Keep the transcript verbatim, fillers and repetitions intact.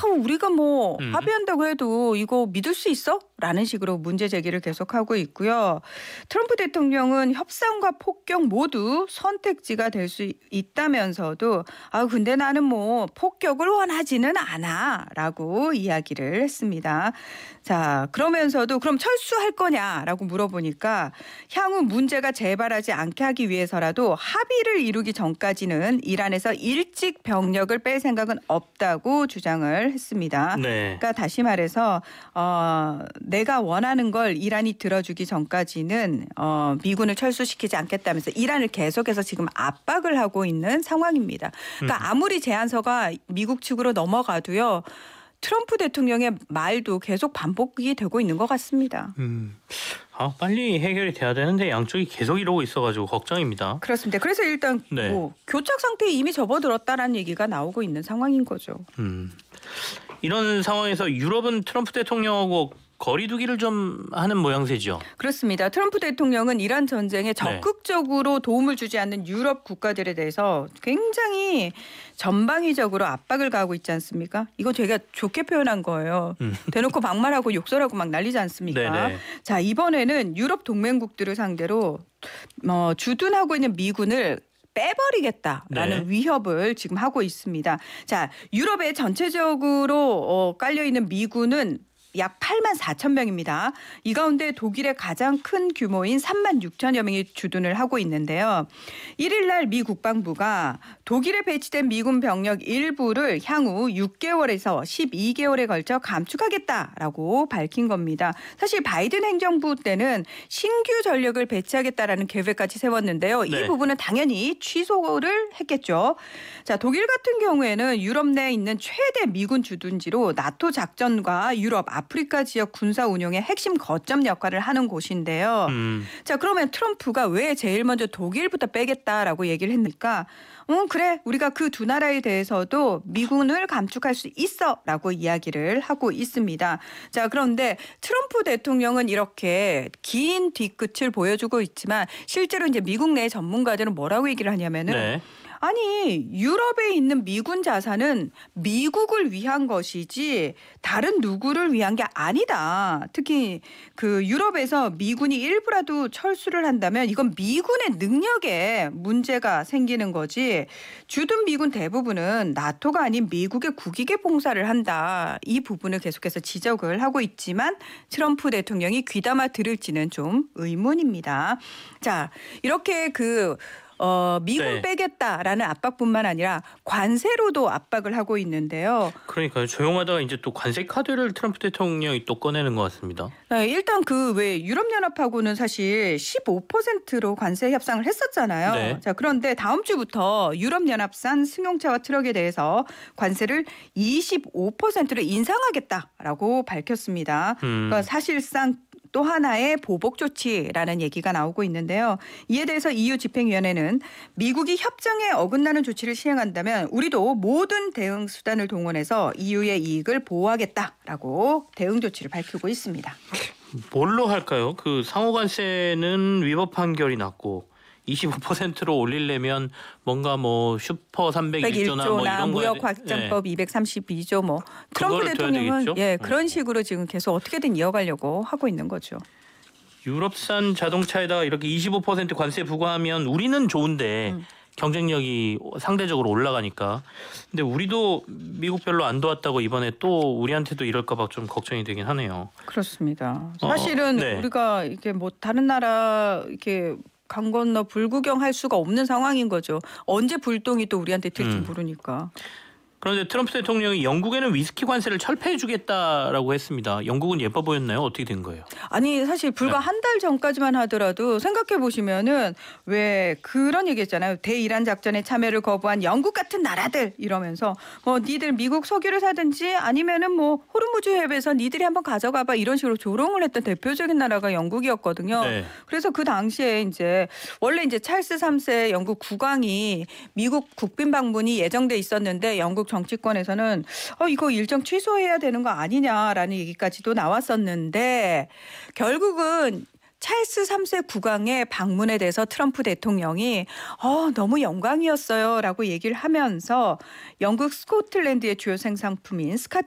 우리가 뭐 음. 합의한다고 해도 이거 믿을 수 있어? 라는 식으로 문제 제기를 계속하고 있고요. 트럼프 대통령은 협상과 폭격 모두 선택지가 될 수 있다면서도 아 근데 나는 뭐 폭격을 원하지는 않아 라고 이야기를 했습니다. 자 그러면서도 그럼 철수할 거냐라고 물어보니까 향후 문제가 재발하지 않게 하기 위해서라도 합의를 이루기 전까지는 이란에서 일찍 병력을 뺄 생각은 없다고 주장을 했습니다. 네. 그러니까 다시 말해서 어, 내가 원하는 걸 이란이 들어주기 전까지는 어, 미군을 철수시키지 않겠다면서 이란을 계속해서 지금 압박을 하고 있는 상황입니다. 그러니까 음. 아무리 제안서가 미국 측으로 넘어가도요. 트럼프 대통령의 말도 계속 반복이 되고 있는 것 같습니다. 음. 아, 빨리 해결이 돼야 되는데 양쪽이 계속 이러고 있어가지고 걱정입니다. 그렇습니다. 그래서 일단 네. 뭐 교착 상태에 이미 접어들었다라는 얘기가 나오고 있는 상황인 거죠. 음. 이런 상황에서 유럽은 트럼프 대통령하고 거리두기를 좀 하는 모양새죠. 그렇습니다. 트럼프 대통령은 이란 전쟁에 적극적으로 도움을 주지 않는 유럽 국가들에 대해서 굉장히 전방위적으로 압박을 가하고 있지 않습니까? 이거 제가 좋게 표현한 거예요. 음. 대놓고 막말하고 욕설하고 막 난리지 않습니까? 네네. 자 이번에는 유럽 동맹국들을 상대로 어, 주둔하고 있는 미군을 빼버리겠다라는 네. 위협을 지금 하고 있습니다. 자 유럽에 전체적으로 어, 깔려있는 미군은 약 팔만 사천 명입니다. 이 가운데 독일의 가장 큰 규모인 삼만 육천여 명이 주둔을 하고 있는데요. 일 일 날 미 국방부가 독일에 배치된 미군 병력 일부를 향후 육 개월에서 십이 개월에 걸쳐 감축하겠다라고 밝힌 겁니다. 사실 바이든 행정부 때는 신규 전력을 배치하겠다라는 계획까지 세웠는데요. 네. 이 부분은 당연히 취소를 했겠죠. 자, 독일 같은 경우에는 유럽 내에 있는 최대 미군 주둔지로 나토 작전과 유럽, 아프리카 지역 군사 운용의 핵심 거점 역할을 하는 곳인데요. 음. 자, 그러면 트럼프가 왜 제일 먼저 독일부터 빼겠다라고 얘기를 했니까? 어, 그래. 우리가 그 두 나라에 대해서도 미군을 감축할 수 있어라고 이야기를 하고 있습니다. 자, 그런데 트럼프 대통령은 이렇게 긴 뒤끝을 보여주고 있지만 실제로 이제 미국 내 전문가들은 뭐라고 얘기를 하냐면은 네. 아니 유럽에 있는 미군 자산은 미국을 위한 것이지 다른 누구를 위한 게 아니다. 특히 그 유럽에서 미군이 일부라도 철수를 한다면 이건 미군의 능력에 문제가 생기는 거지. 주둔 미군 대부분은 나토가 아닌 미국의 국익에 봉사를 한다. 이 부분을 계속해서 지적을 하고 있지만 트럼프 대통령이 귀담아 들을지는 좀 의문입니다. 자, 이렇게 그 어, 미군 네. 빼겠다라는 압박뿐만 아니라 관세로도 압박을 하고 있는데요. 그러니까요. 조용하다가 이제 또 관세 카드를 트럼프 대통령이 또 꺼내는 것 같습니다. 네, 일단 그 왜 유럽연합하고는 사실 십오 퍼센트로 관세 협상을 했었잖아요. 네. 자, 그런데 다음 주부터 유럽연합산 승용차와 트럭에 대해서 관세를 이십오 퍼센트로 인상하겠다라고 밝혔습니다. 음. 그러니까 사실상 또 하나의 보복 조치라는 얘기가 나오고 있는데요. 이에 대해서 이유 집행위원회는 미국이 협정에 어긋나는 조치를 시행한다면 우리도 모든 대응 수단을 동원해서 이유의 이익을 보호하겠다라고 대응 조치를 밝히고 있습니다. 뭘로 할까요? 그 상호관세는 위법 판결이 났고 이십오 퍼센트로 올리려면 뭔가 뭐 슈퍼 삼백일 조나 뭐 백일 조나 이런 무역 거에 확장법 네. 이백삼십이 조 뭐 트럼프 그거를 둬야 대통령은 되겠죠? 예 음. 그런 식으로 지금 계속 어떻게든 이어가려고 하고 있는 거죠. 유럽산 자동차에다가 이렇게 이십오 퍼센트 관세 부과하면 우리는 좋은데 음. 경쟁력이 상대적으로 올라가니까. 근데 우리도 미국 별로 안 도왔다고 이번에 또 우리한테도 이럴까 봐 좀 걱정이 되긴 하네요. 그렇습니다. 어, 사실은 네. 우리가 이게 뭐 다른 나라 이렇게 강 건너 불구경할 수가 없는 상황인 거죠. 언제 불똥이 또 우리한테 튈지 음. 모르니까. 그런데 트럼프 대통령이 영국에는 위스키 관세를 철폐해주겠다라고 했습니다. 영국은 예뻐 보였나요? 어떻게 된 거예요? 아니 사실 불과 네. 한 달 전까지만 하더라도 생각해 보시면은 왜 그런 얘기했잖아요. 대이란 작전에 참여를 거부한 영국 같은 나라들 이러면서 뭐 니들 미국 석유를 사든지 아니면은 뭐 호르무즈 해협에서 니들이 한번 가져가봐 이런 식으로 조롱을 했던 대표적인 나라가 영국이었거든요. 네. 그래서 그 당시에 이제 원래 이제 찰스 삼 세 영국 국왕이 미국 국빈 방문이 예정돼 있었는데 영국 정치권에서는 어, 이거 일정 취소해야 되는 거 아니냐라는 얘기까지도 나왔었는데 결국은 찰스 삼 세 국왕의 방문에 대해서 트럼프 대통령이 어, 너무 영광이었어요 라고 얘기를 하면서 영국 스코틀랜드의 주요 생산품인 스캇